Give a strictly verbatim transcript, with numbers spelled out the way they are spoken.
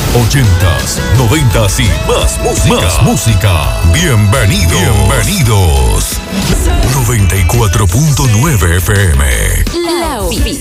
ochentas, noventas y más música. Más música. Bienvenidos. Bienvenidos. noventa y cuatro punto nueve F M. La Oficina.